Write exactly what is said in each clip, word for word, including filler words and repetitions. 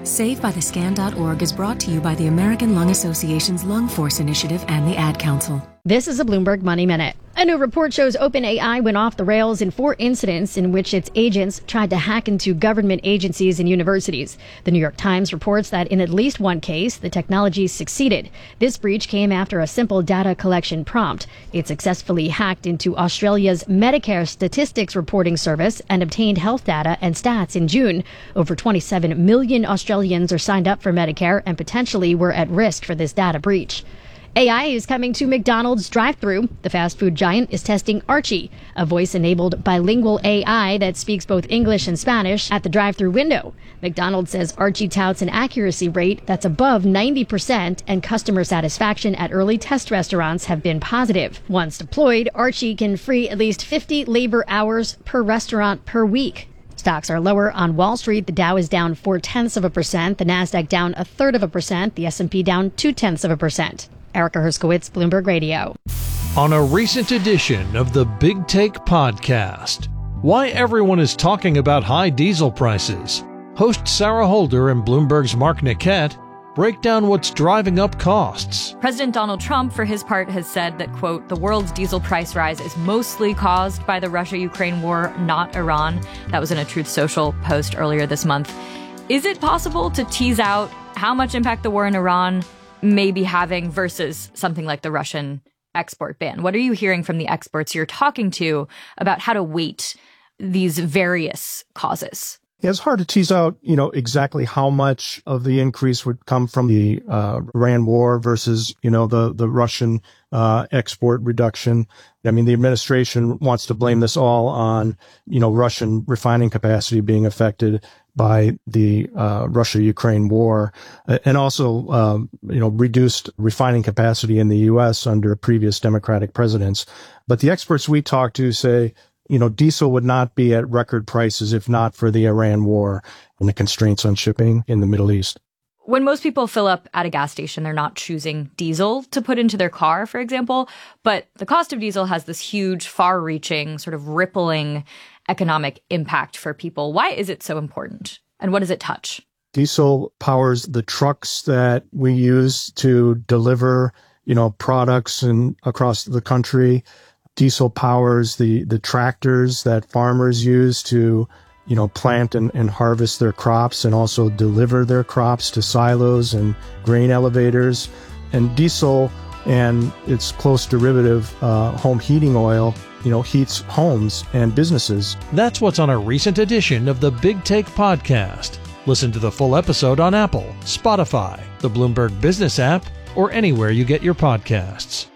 Save By The Scan dot org is brought to you by the American Lung Association's Lung Force Initiative and the Ad Council. This is a Bloomberg Money Minute. A new report shows OpenAI went off the rails in four incidents in which its agents tried to hack into government agencies and universities. The New York Times reports that in at least one case, the technology succeeded. This breach came after a simple data collection prompt. It successfully hacked into Australia's Medicare Statistics Reporting Service and obtained health data and stats in June. Over twenty-seven million Australians are signed up for Medicare and potentially were at risk for this data breach. A I is coming to McDonald's drive-thru. The fast food giant is testing Archie, a voice-enabled bilingual A I that speaks both English and Spanish at the drive-thru window. McDonald's says Archie touts an accuracy rate that's above ninety percent, and customer satisfaction at early test restaurants have been positive. Once deployed, Archie can free at least fifty labor hours per restaurant per week. Stocks are lower on Wall Street. The Dow is down four-tenths of a percent, the Nasdaq down a third of a percent, the S and P down two-tenths of a percent. Erica Herskowitz, Bloomberg Radio. On a recent edition of the Big Take Podcast, why everyone is talking about high diesel prices. Host Sarah Holder and Bloomberg's Mark Niquette break down what's driving up costs. President Donald Trump, for his part, has said that, quote, the world's diesel price rise is mostly caused by the Russia-Ukraine war, not Iran. That was in a Truth Social post earlier this month. Is it possible to tease out how much impact the war in Iran may be having versus something like the Russian export ban? What are you hearing from the experts you're talking to about how to weight these various causes? Yeah, it's hard to tease out, you know, exactly how much of the increase would come from the uh, Iran war versus, you know, the, the Russian uh, export reduction. I mean, the administration wants to blame this all on, you know, Russian refining capacity being affected by the uh, Russia-Ukraine war, and also, um, you know, reduced refining capacity in the U S under previous Democratic presidents. But the experts we talk to say, you know, diesel would not be at record prices if not for the Iran war and the constraints on shipping in the Middle East. When most people fill up at a gas station, they're not choosing diesel to put into their car, for example. But the cost of diesel has this huge, far-reaching, sort of rippling economic impact for people. Why is it so important? And what does it touch? Diesel powers the trucks that we use to deliver, you know, products and across the country. Diesel powers the, the tractors that farmers use to, you know, plant and, and harvest their crops and also deliver their crops to silos and grain elevators. And diesel and its close derivative, uh, home heating oil, you know, heats homes and businesses. That's what's on a recent edition of the Big Take Podcast. Listen to the full episode on Apple, Spotify, the Bloomberg Business app, or anywhere you get your podcasts.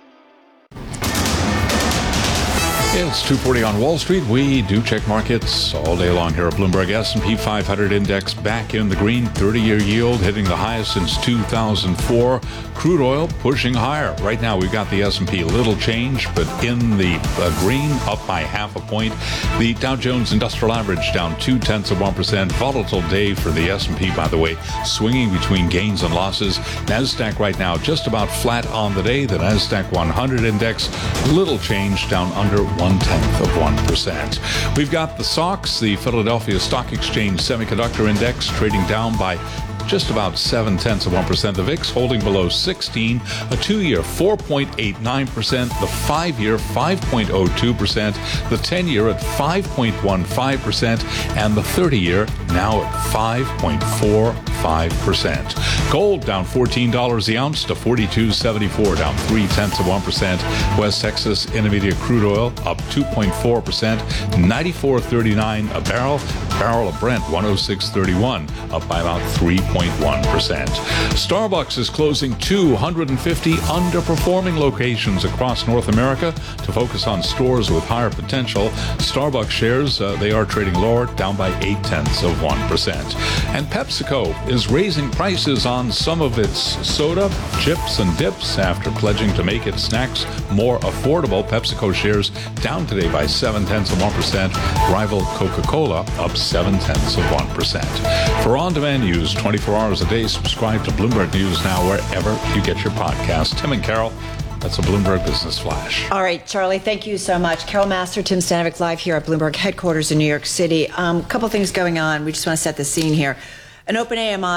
It's two forty on Wall Street. We do check markets all day long here at Bloomberg. S and P five hundred index back in the green, thirty-year yield hitting the highest since two thousand four. Crude oil pushing higher. Right now we've got the S and P little change, but in the uh, green, up by half a point. The Dow Jones Industrial Average down two-tenths of one percent. Volatile day for the S and P, by the way, swinging between gains and losses. NASDAQ right now just about flat on the day. The NASDAQ one hundred index, little change, down under one-tenth of one percent. We've got the S O X, the Philadelphia Stock Exchange Semiconductor Index, trading down by just about seven-tenths of one percent. The V I X holding below sixteen, a two-year four point eight nine percent, the five-year five point oh two percent, the ten-year at five point one five percent, and the thirty-year now at five point four five percent. Gold down fourteen dollars the ounce to forty-two seventy-four, down three-tenths of one percent. West Texas Intermediate crude oil up two point four percent, ninety-four thirty-nine a barrel. Barrel of Brent one oh six thirty-one, up by about three point one percent. Starbucks is closing two hundred fifty underperforming locations across North America to focus on stores with higher potential. Starbucks shares, uh, they are trading lower, down by eight-tenths of one percent. And PepsiCo is raising prices on some of its soda, chips, and dips after pledging to make its snacks more affordable. PepsiCo shares down today by seven-tenths of one percent. Rival Coca-Cola up seven-tenths of one percent. For on-demand news twenty-four hours a day, subscribe to Bloomberg News Now wherever you get your podcast. Tim and Carol, that's a Bloomberg Business Flash. All right, Charlie, thank you so much. Carol Master, Tim Stanovic, live here at Bloomberg headquarters in New York City. A um, couple things going on. We just want to set the scene here. An OpenAI